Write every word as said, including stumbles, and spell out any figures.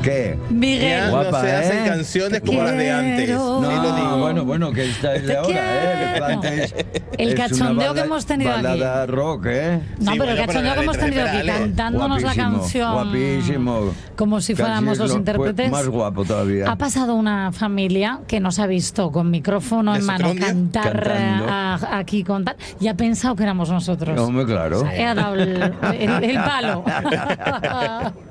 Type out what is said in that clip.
¿Qué? Miguel. Ya Guapa, no se hacen ¿eh? canciones Te como las de antes. quiero. Sí lo digo. No, bueno, bueno, que esta es de Te ahora, ¿eh? Que quiero. antes El es una cachondeo que bala- hemos tenido aquí. balada rock, ¿eh? No, Sí, pero el bueno, pero cachondeo la que hemos letra tenido de aquí, Perales. cantándonos la Guapísimo, canción. guapísimo. Como si Casi fuéramos es los lo- intérpretes. Más guapo todavía. Ha pasado una familia que nos ha visto con micrófono ¿De en mano Sotrondia? cantar Cantando. eh, a- aquí con tal, y ha pensado que éramos nosotros. Hombre, claro. He dado el, el- el palo.